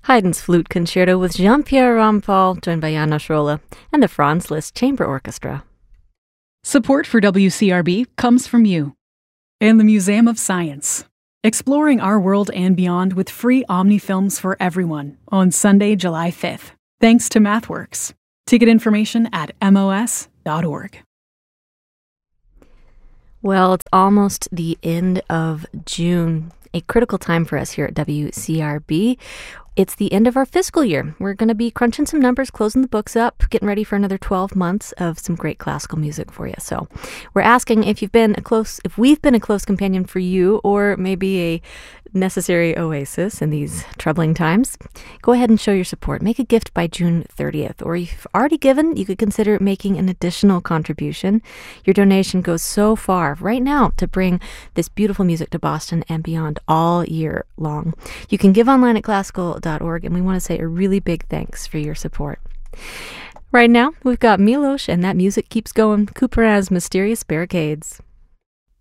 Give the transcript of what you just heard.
Haydn's Flute Concerto with Jean-Pierre Rampal, joined by János Róla, and the Franz Liszt Chamber Orchestra. Support for WCRB comes from you and the Museum of Science, exploring our world and beyond with free Omni films for everyone on Sunday, July 5th, thanks to MathWorks. Ticket information at mos.org. Well, it's almost the end of June, a critical time for us here at WCRB. It's the end of our fiscal year. We're going to be crunching some numbers, closing the books up, getting ready for another 12 months of some great classical music for you. So we're asking if we've been a close companion for you, or maybe a necessary oasis in these troubling times. Go ahead and show your support. Make a gift by June 30th, or if you've already given, you could consider making an additional contribution. Your donation goes so far right now to bring this beautiful music to Boston and beyond all year long. You can give online at classical.org, and we want to say a really big thanks for your support. Right now, we've got Milos, and that music keeps going. Couperin's Mysterious Barricades.